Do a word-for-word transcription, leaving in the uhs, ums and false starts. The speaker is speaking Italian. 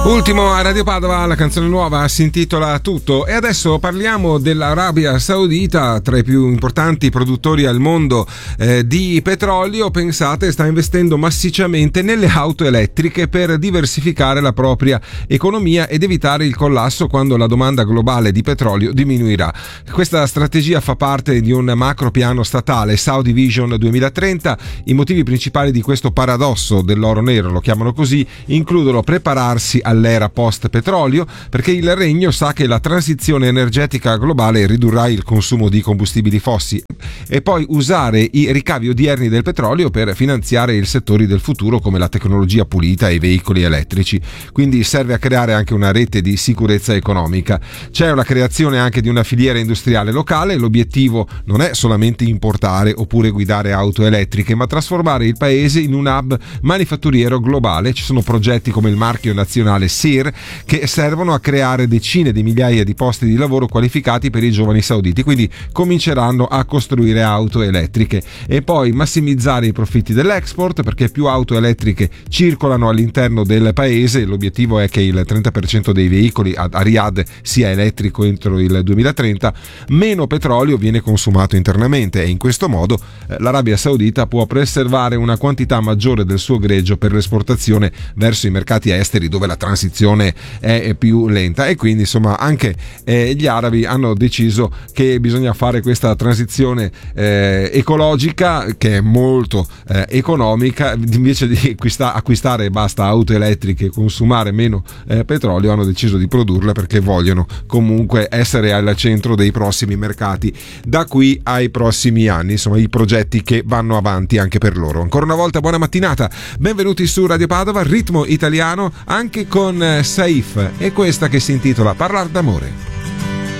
Ultimo a Radio Padova, la canzone nuova si intitola Tutto. E adesso parliamo dell'Arabia Saudita, tra i più importanti produttori al mondo eh, di petrolio. Pensate, sta investendo massicciamente nelle auto elettriche per diversificare la propria economia ed evitare il collasso quando la domanda globale di petrolio diminuirà. Questa strategia fa parte di un macro piano statale, Saudi Vision duemilatrenta. I motivi principali di questo paradosso dell'oro nero, lo chiamano così, includono prepararsi all'era post petrolio, perché il regno sa che la transizione energetica globale ridurrà il consumo di combustibili fossili, e poi usare i ricavi odierni del petrolio per finanziare i settori del futuro come la tecnologia pulita e i veicoli elettrici. Quindi serve a creare anche una rete di sicurezza economica. C'è una creazione anche di una filiera industriale locale. L'obiettivo non è solamente importare oppure guidare auto elettriche, ma trasformare il paese in un hub manifatturiero globale. Ci sono progetti come il marchio nazionale S I R che servono a creare decine di migliaia di posti di lavoro qualificati per i giovani sauditi, quindi cominceranno a costruire auto elettriche e poi massimizzare i profitti dell'export, perché più auto elettriche circolano all'interno del paese. L'obiettivo è che il trenta per cento dei veicoli a Riyadh sia elettrico entro il duemilatrenta, meno petrolio viene consumato internamente e in questo modo l'Arabia Saudita può preservare una quantità maggiore del suo greggio per l'esportazione verso i mercati esteri, dove la transizione è più lenta. E quindi insomma anche eh, gli arabi hanno deciso che bisogna fare questa transizione eh, ecologica, che è molto eh, economica. Invece di acquista- acquistare basta auto elettriche e consumare meno eh, petrolio, hanno deciso di produrle perché vogliono comunque essere al centro dei prossimi mercati da qui ai prossimi anni. Insomma, i progetti che vanno avanti anche per loro. Ancora una volta buona mattinata, benvenuti su Radio Padova, ritmo italiano anche con Saif, e questa che si intitola Parlar d'amore.